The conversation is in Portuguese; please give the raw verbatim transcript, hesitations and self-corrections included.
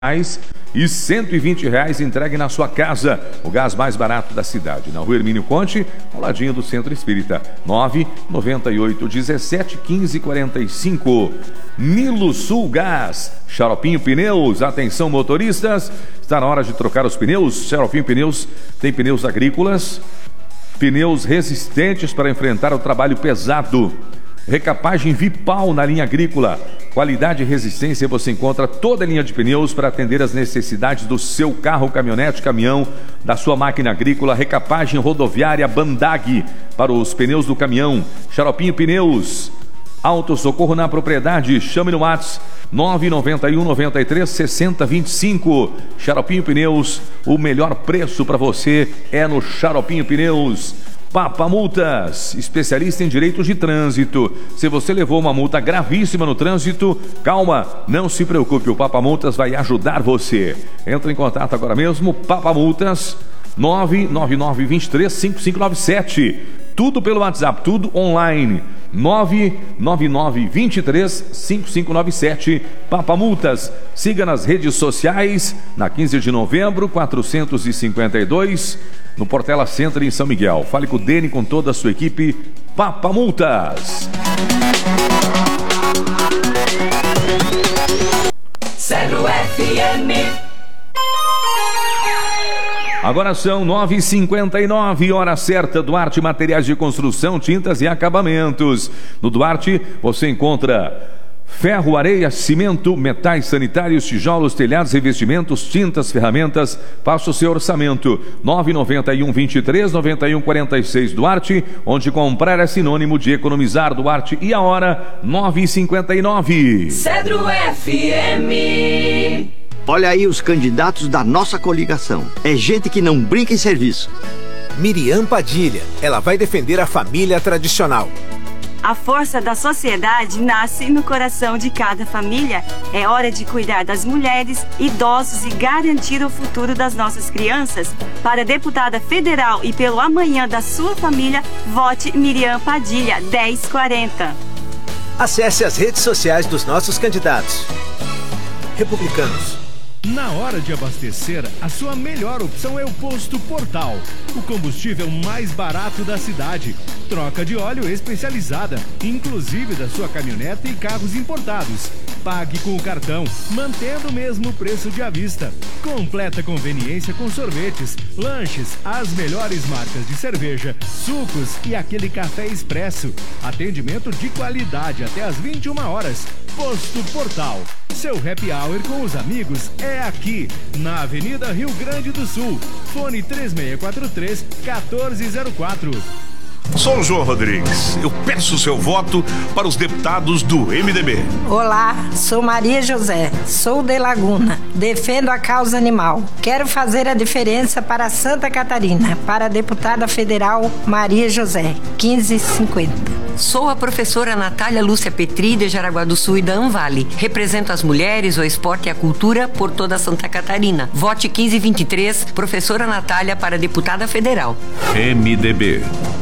e cento e vinte reais entregue na sua casa. O gás mais barato da cidade. Na rua Hermínio Conte, ao ladinho do Centro Espírita. nove nove oito dezessete quinze quarenta e cinco. Nilo Sul Gás. Xaropinho Pneus. Atenção, motoristas. Está na hora de trocar os pneus. Xaropinho Pneus tem pneus agrícolas, pneus resistentes para enfrentar o trabalho pesado. Recapagem Vipal na linha agrícola. Qualidade e resistência, você encontra toda a linha de pneus para atender as necessidades do seu carro, caminhonete, caminhão, da sua máquina agrícola. Recapagem rodoviária Bandag para os pneus do caminhão. Xaropinho Pneus. Auto Socorro na propriedade. Chame no WhatsApp nove nove um nove três seis zero dois cinco. Xaropinho Pneus. O melhor preço para você é no Xaropinho Pneus. Papa Multas, especialista em direitos de trânsito. Se você levou uma multa gravíssima no trânsito, calma, não se preocupe, o Papa Multas vai ajudar você. Entre em contato agora mesmo, Papa Multas, nove nove nove dois três cinco cinco nove sete. Tudo pelo WhatsApp, tudo online. nove nove nove dois três cinco cinco nove sete. Papa Multas. Siga nas redes sociais, na quinze de novembro, quatrocentos e cinquenta e dois, no Portela Center em São Miguel. Fale com o Dene, com toda a sua equipe. Papa Multas. Cedro F M. Agora são nove e cinquenta e nove, hora certa. Duarte Materiais de Construção, Tintas e Acabamentos. No Duarte você encontra ferro, areia, cimento, metais sanitários, tijolos, telhados, revestimentos, tintas, ferramentas. Faça o seu orçamento. nove nove um dois três nove um quatro seis. Duarte, onde comprar é sinônimo de economizar. Duarte, e a hora nove e cinquenta e nove. Cedro F M. Olha aí os candidatos da nossa coligação. É gente que não brinca em serviço. Miriam Padilha, ela vai defender a família tradicional. A força da sociedade nasce no coração de cada família. É hora de cuidar das mulheres, idosos e garantir o futuro das nossas crianças. Para deputada federal e pelo amanhã da sua família, vote Miriam Padilha, dez quarenta. Acesse as redes sociais dos nossos candidatos. Republicanos. Na hora de abastecer, a sua melhor opção é o Posto Portal, o combustível mais barato da cidade. Troca de óleo especializada, inclusive da sua caminhonete e carros importados. Pague com o cartão, mantendo o mesmo preço de à vista. Completa conveniência com sorvetes, lanches, as melhores marcas de cerveja, sucos e aquele café expresso. Atendimento de qualidade até às vinte e uma horas. Posto Portal. Seu happy hour com os amigos é aqui, na Avenida Rio Grande do Sul. Fone três seis quatro três, um quatro zero quatro. Sou o João Rodrigues. Eu peço o seu voto para os deputados do M D B. Olá, sou Maria José, sou de Laguna, defendo a causa animal. Quero fazer a diferença para Santa Catarina, para a deputada federal Maria José, quinze cinquenta. Sou a professora Natália Lúcia Petri, de Jaraguá do Sul e da Anvale. Represento as mulheres, o esporte e a cultura por toda Santa Catarina. Vote quinze vinte e três, professora Natália para deputada federal. M D B.